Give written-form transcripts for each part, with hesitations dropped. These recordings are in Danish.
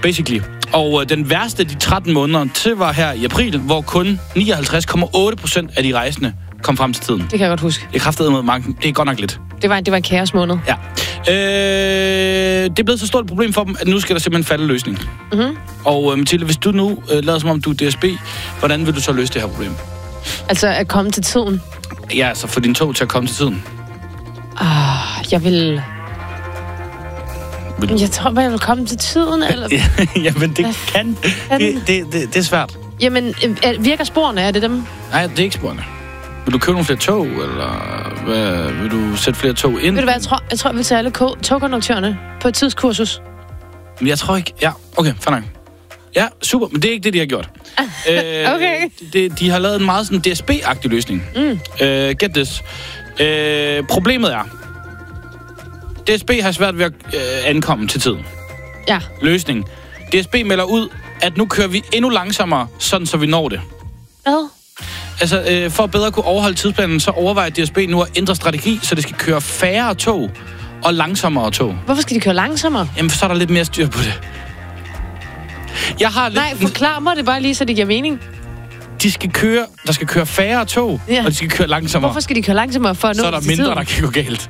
basically. Og den værste af de 13 måneder, det var her i april, hvor kun 59,8% af de rejsende kom frem til tiden. Det kan jeg godt huske. Det er kraftedeme mange. Det er godt nok lidt. Det var en kaosmåned. Ja. Det er blevet så stort et problem for dem, at nu skal der simpelthen falde løsning. Mm-hmm. Og Mathilde, hvis du nu lader som om du er DSB, hvordan vil du så løse det her problem? Altså at komme til tiden? Ja, altså få din tog til at komme til tiden. Jeg vil... Jeg tror, jeg vil komme til tiden, eller... Jamen, det kan... Det er svært. Jamen, virker sporene? Er det dem? Nej, det er ikke sporene. Vil du købe nogle flere tog, eller vil du sætte flere tog ind? Ved du hvad, jeg tror, jeg vil tage alle togkonduktørerne på et tidskursus. Men jeg tror ikke... Ja, okay, fair nok. Ja, super, men det er ikke det, de har gjort. Okay. De har lavet en meget sådan DSB-agtig løsning. Get this. Problemet er... DSB har svært ved at ankomme til tiden. Ja. Løsning. DSB melder ud, at nu kører vi endnu langsommere, sådan så vi når det. Hvad? Altså, for at bedre kunne overholde tidsplanen, så overvejer DSB nu at ændre strategi, så det skal køre færre tog og langsommere tog. Hvorfor skal de køre langsommere? Jamen, så er der lidt mere styr på det. Jeg har lidt... Nej, forklar mig det bare lige, så det giver mening. Der skal køre færre tog, og de skal køre langsommere. Hvorfor skal de køre langsommere for at nå så er der mindre, tiden? der kan gå galt.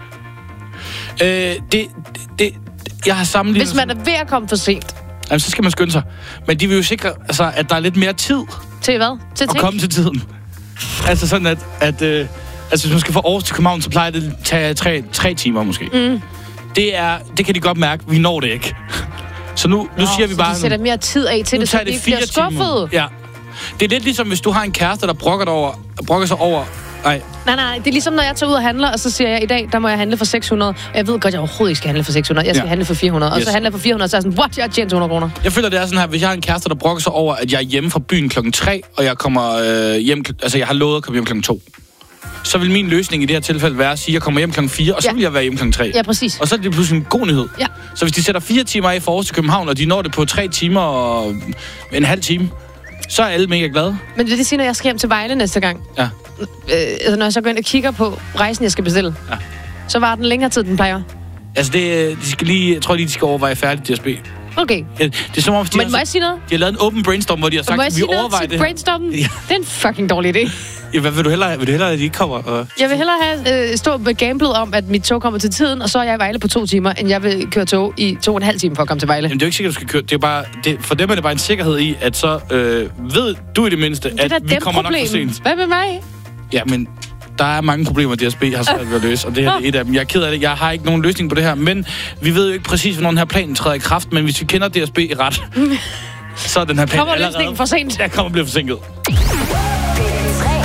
Jeg har sammenlignet... Hvis man er ved at komme for sent. Jamen, så skal man skynde sig. Men de vil jo sikre, altså, at der er lidt mere tid. Til hvad? Til at komme til tiden. Altså sådan, at hvis man skal fra Aarhus til København, så plejer det at tage 3 timer måske. Det kan de godt mærke. Vi når det ikke. Så nu siger vi bare... de sætter mere tid af til det, så de bliver skuffet. Ja. Det er lidt ligesom, hvis du har en kæreste, der brokker sig over... Nej, det er ligesom, når jeg tager ud og handler, og så siger jeg, i dag, der må jeg handle for 600. Og jeg ved godt, at jeg overhovedet ikke skal handle for 600. Jeg skal handle for 400. Og så handler jeg for 400, så er jeg sådan, what? Jeg har tjent 200 kroner. Jeg føler, det er sådan her, hvis jeg har en kæreste, der brokker sig over, at jeg er hjemme fra byen klokken 3, og jeg kommer hjem... Altså, jeg har lovet at komme hjem klokken 2. Så vil min løsning i det her tilfælde være at sige, at jeg kommer hjem klokken 4, og så vil jeg være hjem klokken 3. Ja, præcis. Og så er det pludselig en god nyhed. Ja. Så hvis de sætter 4 timer af for Aarhus til København, og de når det på 3 timer og en halv time, så er alle mega glade. Men det siger, når jeg skal hjem til Vejle næste gang. Ja. Når jeg så går ind og kigger på rejsen, jeg skal bestille, så var den længere tid, den plejer. Altså, de skal lige... Jeg tror lige, de skal overveje færdigt DSB. Okay. Ja, det er som om, men må jeg sige noget? De har lavet en open brainstorm, hvor de har sagt, at vi overvejer det. Brainstormen? Ja. Det er en fucking dårlig idé. Ja, hvad vil du hellere, at de ikke kommer? Jeg vil hellere have stå med gamblet om, at mit tog kommer til tiden, og så er jeg i Vejle på 2 timer, end jeg vil køre tog i 2,5 timer for at komme til Vejle. Jamen, det er jo ikke sikkert, du skal køre. Det er bare, for dem er det bare en sikkerhed i, at så ved du i det mindste, at vi kommer nok for sent. Hvad med mig? Ja, men der er mange problemer, DSB har svært ved at løse, og det her er et af dem. Jeg er ked af det. Jeg har ikke nogen løsning på det her, men vi ved jo ikke præcis, hvornår den her plan træder i kraft, men hvis vi kender DSB ret, så er den her plan kommer løsningen for sent. Ja, kommer bliver forsinket.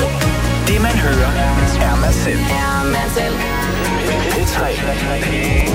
Det man hører er man selv. Det er 3.